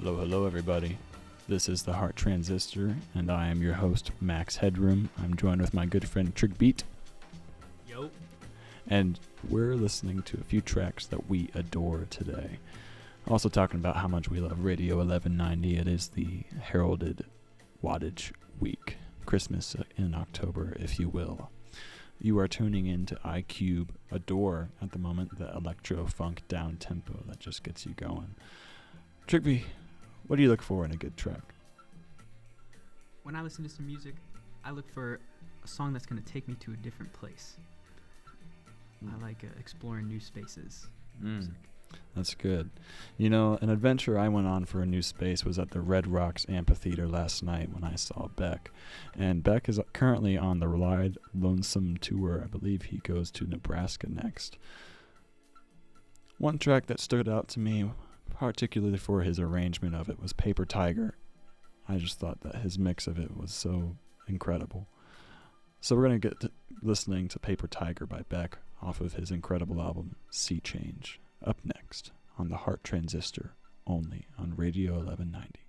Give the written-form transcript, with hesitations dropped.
Hello, everybody. This is the Heart Transistor, and I am your host, Max Headroom. I'm joined with my good friend Trickbeat. Yo. And we're listening to a few tracks that we adore today. Also talking about how much we love Radio 1190. It is the heralded Wattage Week. Christmas in October, if you will. You are tuning in to iCube Adore at the moment, the electro-funk down-tempo that just gets you going. Trickby, what do you look for in a good track? When I listen to some music, I look for a song that's going to take me to a different place. I like exploring new spaces. That's good. You know, an adventure I went on for a new space was at the Red Rocks Amphitheater last night when I saw Beck. And Beck is currently on the Ride Lonesome tour. I believe he goes to Nebraska next. One track that stood out to me, particularly for his arrangement of it, was Paper Tiger. I just thought that his mix of it was so incredible. So we're going to get listening to Paper Tiger by Beck off of his incredible album, Sea Change. Up next on the Heart Transistor, only on Radio 1190.